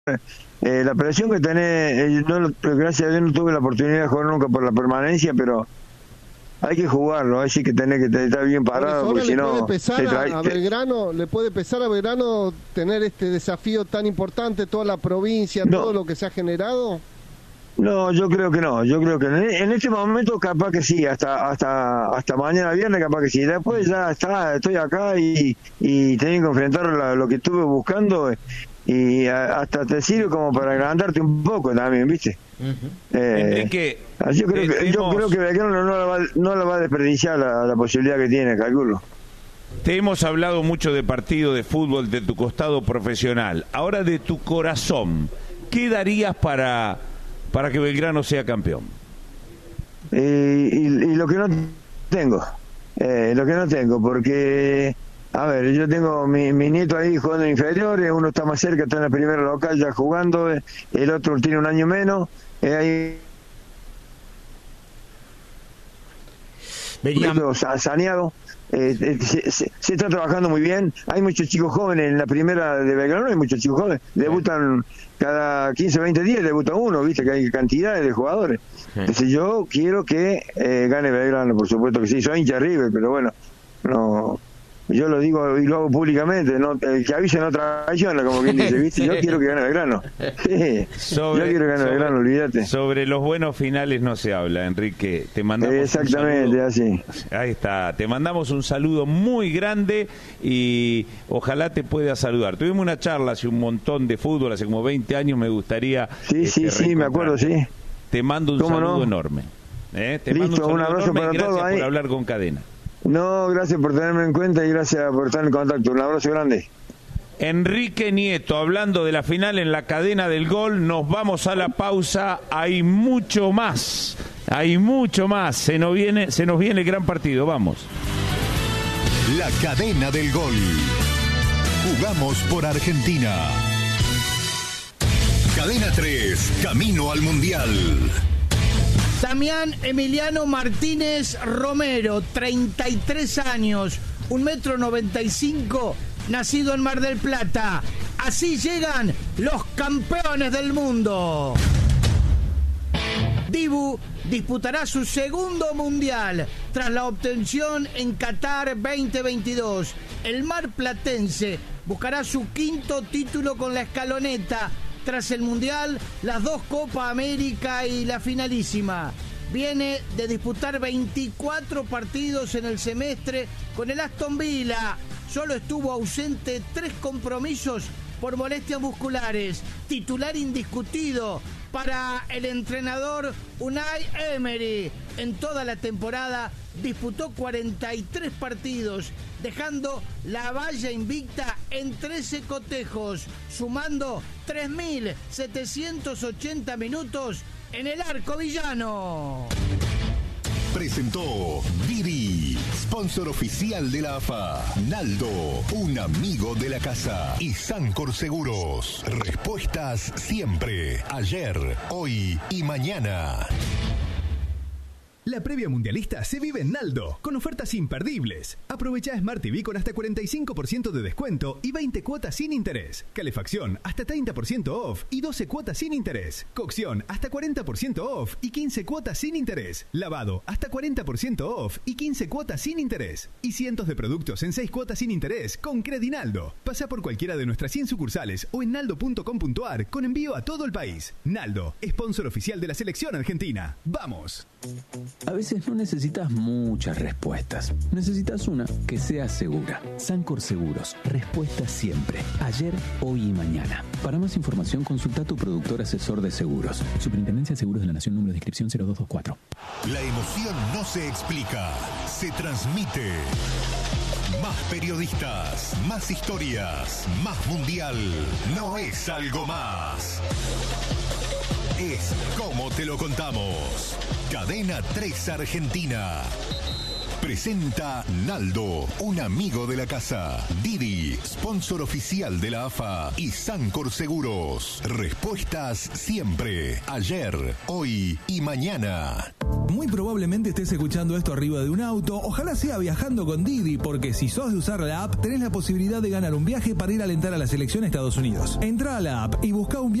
La presión que tenés, gracias a Dios no tuve la oportunidad de jugar nunca por la permanencia, pero hay que jugarlo, hay sí que tenés que estar bien parado, porque si no... ¿Le puede pesar a Belgrano tener este desafío tan importante, toda la provincia, todo lo que se ha generado? No, yo creo que no. Yo creo que en este momento capaz que sí, hasta mañana viernes capaz que sí. Después ya estoy acá y tengo que enfrentar lo que estuve buscando y hasta te sirve como para agrandarte un poco también, ¿viste? Enrique, yo creo que Belgrano no la va a desperdiciar la posibilidad que tiene, calculo. Te hemos hablado mucho de partido de fútbol, de tu costado profesional. Ahora de tu corazón, ¿qué darías para que Belgrano sea campeón? Y lo que no tengo, porque, a ver, yo tengo mi nieto ahí jugando en inferiores, uno está más cerca, está en la primera local ya jugando, el otro tiene un año menos, ahí saneado. Se está trabajando muy bien, hay muchos chicos jóvenes en la primera de Belgrano, hay muchos chicos jóvenes, debutan cada 15 o 20 días, debuta uno, viste que hay cantidades de jugadores. Entonces yo quiero que gane Belgrano, por supuesto que sí, soy hincha River, pero bueno, no, yo lo digo y lo hago públicamente, no, el que avisa no traiciona, como quien dice, viste, yo quiero que gane Belgrano. Sí, yo quiero que gane Belgrano, olvídate. Sobre los buenos finales no se habla, Enrique, te mandamos exactamente, así. Ahí está, te mandamos un saludo muy grande y ojalá te pueda saludar. Tuvimos una charla hace un montón de fútbol, hace como 20 años, me gustaría... Sí, me acuerdo, sí. Te mando un saludo enorme. Te mando un abrazo para todos. Gracias por hablar con Cadena. No, gracias por tenerme en cuenta y gracias por estar en contacto. Un abrazo grande. Enrique Nieto, hablando de la final en la Cadena del Gol, nos vamos a la pausa. Hay mucho más. Se nos viene el gran partido. Vamos. La Cadena del Gol. Jugamos por Argentina. Cadena 3, camino al Mundial. Damián Emiliano Martínez Romero, 33 años, 1,95 m, nacido en Mar del Plata. Así llegan los campeones del mundo. Dibu disputará su segundo mundial tras la obtención en Qatar 2022. El marplatense buscará su quinto título con la escaloneta. Tras el Mundial, las 2 Copa América y la finalísima. Viene de disputar 24 partidos en el semestre con el Aston Villa. Solo estuvo ausente 3 compromisos por molestias musculares. Titular indiscutido para el entrenador Unai Emery. En toda la temporada disputó 43 partidos, dejando la valla invicta en 13 cotejos, sumando 3.780 minutos en el arco villano. Presentó Didi, sponsor oficial de la AFA. Naldo, un amigo de la casa. Y Sancor Seguros. Respuestas siempre. Ayer, hoy y mañana. La previa mundialista se vive en Naldo, con ofertas imperdibles. Aprovecha Smart TV con hasta 45% de descuento y 20 cuotas sin interés. Calefacción hasta 30% off y 12 cuotas sin interés. Cocción hasta 40% off y 15 cuotas sin interés. Lavado hasta 40% off y 15 cuotas sin interés. Y cientos de productos en 6 cuotas sin interés con Credinaldo. Pasa por cualquiera de nuestras 100 sucursales o en naldo.com.ar con envío a todo el país. Naldo, sponsor oficial de la selección argentina. ¡Vamos! A veces no necesitas muchas respuestas. Necesitas una que sea segura. Sancor Seguros. Respuesta siempre. Ayer, hoy y mañana. Para más información, consulta a tu productor asesor de seguros. Superintendencia de Seguros de la Nación, número de inscripción 0224. La emoción no se explica, se transmite. Más periodistas, más historias, más mundial. No es algo más. Es como te lo contamos. Cadena 3 Argentina. Presenta Naldo, un amigo de la casa. Didi, sponsor oficial de la AFA y Sancor Seguros. Respuestas siempre, ayer, hoy y mañana. Muy probablemente estés escuchando esto arriba de un auto, ojalá sea viajando con Didi, porque si sos de usar la app, tenés la posibilidad de ganar un viaje para ir a alentar a la selección Estados Unidos. Entrá a la app y buscá un viaje